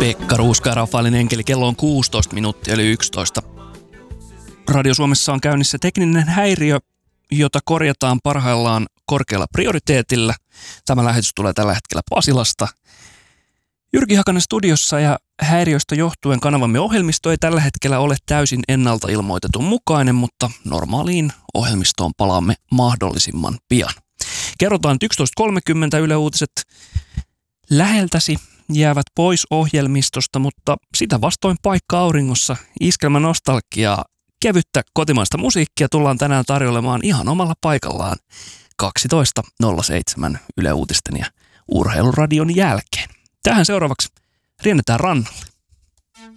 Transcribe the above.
Pekka Ruuska ja Rafaelin enkeli. Kello on 16 minuuttia eli 11. Radio Suomessa on käynnissä tekninen häiriö, jota korjataan parhaillaan korkealla prioriteetillä. Tämä lähetys tulee tällä hetkellä Pasilasta. Jyrki Hakanen studiossa ja häiriöstä johtuen kanavamme ohjelmisto ei tällä hetkellä ole täysin ennalta ilmoitetun mukainen, mutta normaaliin ohjelmistoon palaamme mahdollisimman pian. Kerrotaan, että 11.30 Yle Uutiset läheltäsi jäävät pois ohjelmistosta, mutta sitä vastoin paikka auringossa, iskelmä nostalgiaa, kevyttä kotimaista musiikkia tullaan tänään tarjoilemaan ihan omalla paikallaan 12.07 Yle Uutisten ja Urheiluradion jälkeen. Tähän seuraavaksi riennetään rannalle.